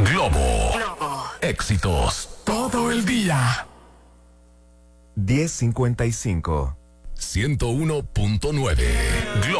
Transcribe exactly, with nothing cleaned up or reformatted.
Globo. Globo. Éxitos todo el día. diez cincuenta y cinco. ciento uno punto nueve. Globo.